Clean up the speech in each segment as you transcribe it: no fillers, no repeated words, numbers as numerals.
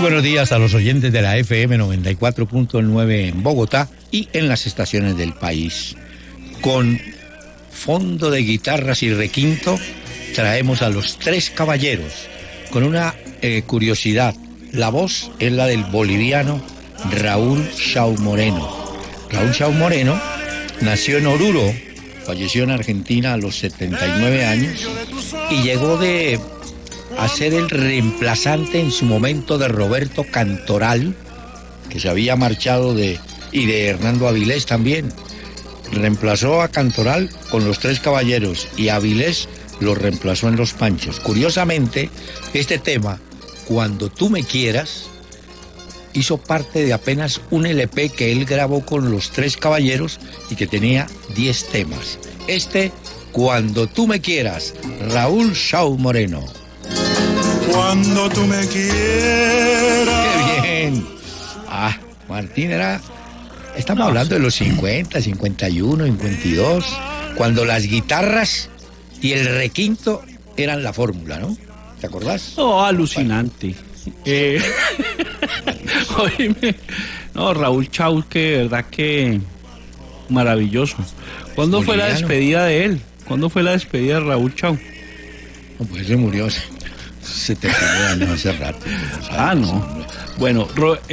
buenos días a los oyentes de la FM 94.9 en Bogotá y en las estaciones del país. Con fondo de guitarras y requinto traemos a los Tres Caballeros con una curiosidad. La voz es la del boliviano Raúl Shaw Moreno. Raúl Shaw Moreno nació en Oruro, falleció en Argentina a los 79 años y llegó a ser el reemplazante en su momento de Roberto Cantoral, que se había marchado y de Hernando Avilés también. Reemplazó a Cantoral con los Tres Caballeros y Avilés lo reemplazó en Los Panchos. Curiosamente, este tema, Cuando tú me quieras, hizo parte de apenas un LP que él grabó con los Tres Caballeros y que tenía 10 temas. Cuando tú me quieras, Raúl Shaw Moreno. Cuando tú me quieras. ¡Qué bien! Martín estamos hablando de los 50, 51, 52, cuando las guitarras y el requinto eran la fórmula, ¿no? ¿Te acordás? Oh, alucinante. Oíme, Raúl Shaw, que de verdad que maravilloso. ¿Cuándo fue la despedida de él? ¿Cuándo fue la despedida de Raúl Shaw? No, pues se murió 79 años hace rato. No. Bueno,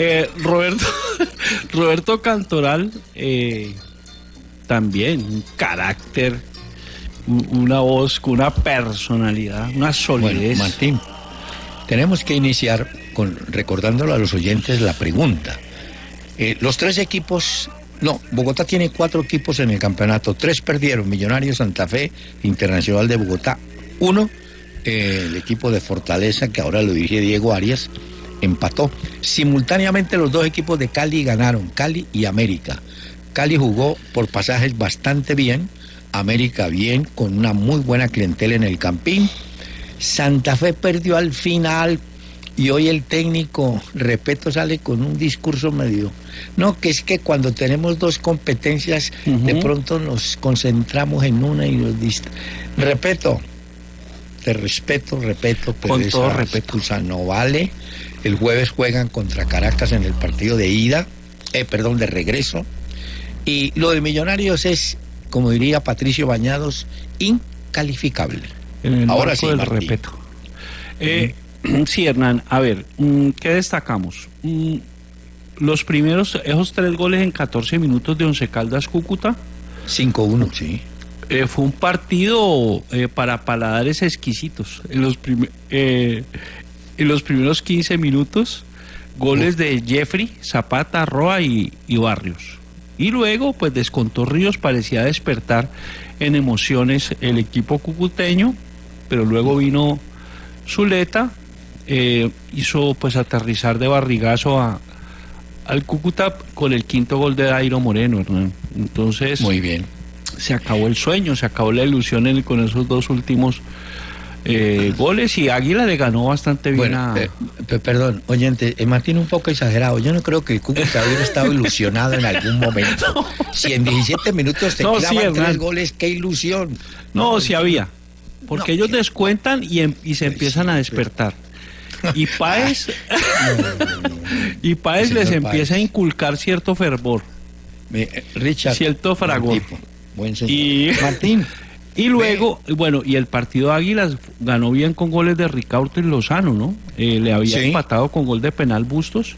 Roberto Cantoral, también un carácter, una voz con una personalidad, una solidez. Bueno, Martín, tenemos que iniciar recordándolo a los oyentes la pregunta. Los tres equipos, Bogotá tiene 4 equipos en el campeonato, 3 perdieron, Millonarios, Santa Fe, Internacional de Bogotá, 1, el equipo de Fortaleza, que ahora lo dirige Diego Arias, empató. Simultáneamente los 2 equipos de Cali ganaron, Cali y América. Cali jugó por pasajes bastante bien, América bien, con una muy buena clientela en el Campín. Santa Fe perdió al final y hoy el técnico Repeto sale con un discurso medio, que es que cuando tenemos 2 competencias de pronto nos concentramos en una y nos Repeto, te respeto, pero con todo respeto, no vale. El jueves juegan contra Caracas en el partido de regreso. Y lo de Millonarios es, como diría Patricio Bañados, incalificable. Ahora sí, del respeto. Sí, Hernán, a ver, ¿qué destacamos? Esos 3 goles en 14 minutos de Once Caldas Cúcuta. 5-1, sí. Fue un partido para paladares exquisitos. En los primeros 15 minutos, goles de Jeffrey, Zapata, Roa y Barrios. Y luego, pues descontó Ríos, parecía despertar en emociones el equipo cucuteño, pero luego vino Zuleta, hizo pues aterrizar de barrigazo al Cúcuta con el 5º gol de Dairo Moreno, Hernán. Entonces, muy bien. Se acabó el sueño, se acabó la ilusión con esos 2 últimos goles y Águila le ganó bastante bien Perdón, oyente, Martín un poco exagerado. Yo no creo que el Cúcuta hubiera estado ilusionado en algún momento. Si en 17 minutos te clavan 3 goles, ¡qué ilusión! Sí había, porque ellos descuentan y se empiezan a despertar. Y Páez les empieza a inculcar cierto fervor, Richard, cierto fragor. Buen señor. Martín. Y luego, y el partido de Águilas ganó bien con goles de Ricardo y Lozano, ¿no? Le había empatado con gol de penal Bustos.